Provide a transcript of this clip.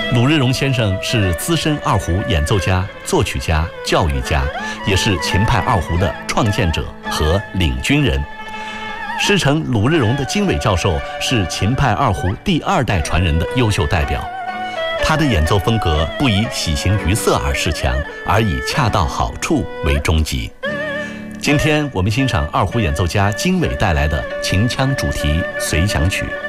鲁日荣先生是资深二胡演奏家、作曲家、教育家，也是秦派二胡的创建者和领军人。师承鲁日荣的经纬教授是秦派二胡第2代传人的优秀代表。他的演奏风格不以喜形于色而示强，而以恰到好处为终极。今天我们欣赏二胡演奏家经纬带来的秦腔主题随想曲。